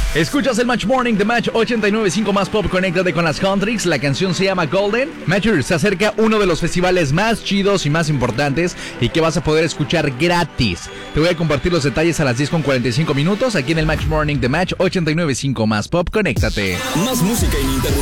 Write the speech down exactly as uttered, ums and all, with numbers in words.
Escuchas el Match Morning de Match ochenta y nueve punto cinco más pop. Conéctate con las Countries. La canción se llama Golden. Matcher, se acerca uno de los festivales más chidos y más importantes y que vas a poder escuchar gratis. Te voy a compartir los detalles a las diez con cuarenta y cinco minutos aquí en el Match Morning de Match ochenta y nueve punto cinco más pop. Conéctate. Más música ininterrumpida.